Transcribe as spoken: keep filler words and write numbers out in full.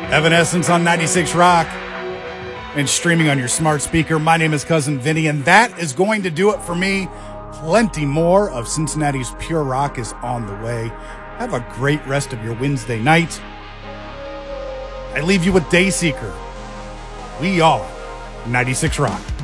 Evanescence on ninety-six Rock and streaming on your smart speaker. My name is Cousin Vinny, and that is going to do it for me. Plenty more of Cincinnati's Pure Rock is on the way. Have a great rest of your Wednesday night. I leave you with Dayseeker. We are ninety-six Rock.